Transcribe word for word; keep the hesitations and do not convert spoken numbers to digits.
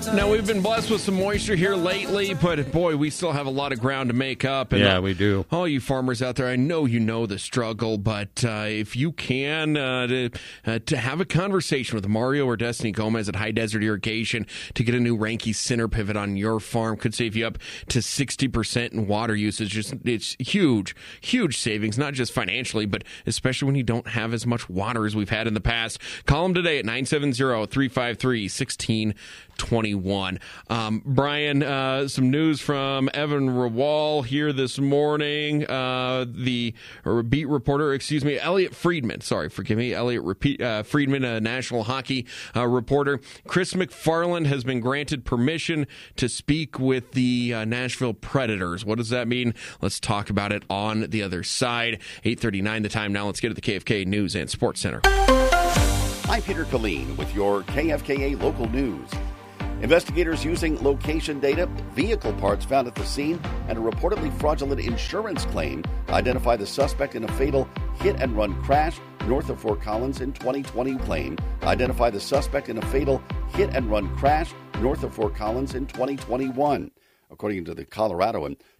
Now, we've been blessed with some moisture here lately, but boy, we still have a lot of ground to make up. And yeah, we do. All you farmers out there, I know you know the struggle, but uh, if you can, uh, to, uh, to have a conversation with Mario or Destiny Gomez at High Desert Irrigation to get a new Ranke center pivot on your farm could save you up to sixty percent in water usage. It's, it's huge, huge savings, not just financially, but especially when you don't have as much water as we've had in the past. Call them today at nine seven zero, three five three, one six two one. Um, Brian, uh, some news from Evan Rawal here this morning. Uh, the or beat reporter, excuse me, Elliot Friedman. Sorry, forgive me, Elliot Repeat, uh, Friedman, a national hockey uh, reporter. Chris McFarland has been granted permission to speak with the uh, Nashville Predators. What does that mean? Let's talk about it on the other side. eight thirty-nine the time now. Let's get to the K F K News and Sports Center. I'm Peter Killeen with your K F K A local news. Investigators using location data, vehicle parts found at the scene, and a reportedly fraudulent insurance claim identify the suspect in a fatal hit-and-run crash north of Fort Collins in twenty twenty. Claim identify the suspect in a fatal hit-and-run crash north of Fort Collins in twenty twenty-one. According to the Colorado and